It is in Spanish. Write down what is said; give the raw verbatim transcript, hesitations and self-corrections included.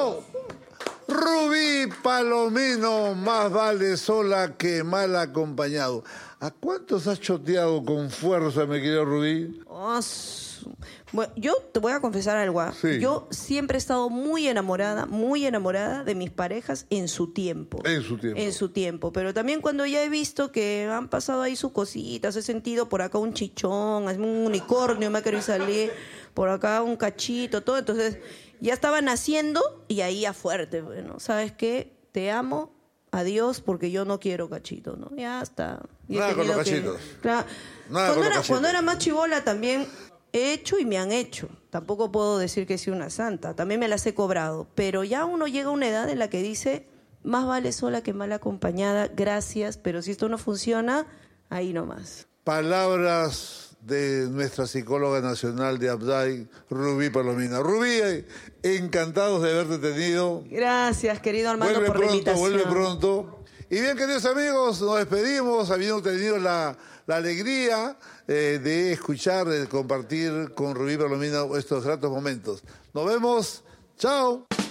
Bueno, Rubí Palomino, más vale sola que mal acompañado. ¿A cuántos has choteado con fuerza, mi querido Rubí? Oh, bueno, yo te voy a confesar algo. Sí. Yo siempre he estado muy enamorada, muy enamorada de mis parejas en su tiempo. En su tiempo. En su tiempo. Pero también cuando ya he visto que han pasado ahí sus cositas, he sentido por acá un chichón, un unicornio me ha querido salir, por acá un cachito, todo. Entonces ya estaba naciendo y ahí a fuerte. Bueno, ¿sabes qué? Te amo. Adiós, porque yo no quiero cachito, ¿no? Ya está. Y he Nada con los tenido cachitos. que- Claro. Nada Cuando con los era, cachitos. cuando era más chibola también he hecho y me han hecho. Tampoco puedo decir que soy una santa. También me las he cobrado. Pero ya uno llega a una edad en la que dice, más vale sola que mal acompañada. Gracias, pero si esto no funciona, ahí nomás. Palabras de nuestra psicóloga nacional de Abday, Rubí Palomino. Rubí, encantados de haberte tenido. Gracias, querido Armando, Vuelve por la pronto, invitación. vuelve pronto. Y bien, queridos amigos, nos despedimos, habiendo tenido la, la alegría eh, de escuchar, de compartir con Rubí Palomino estos gratos momentos. Nos vemos. Chao.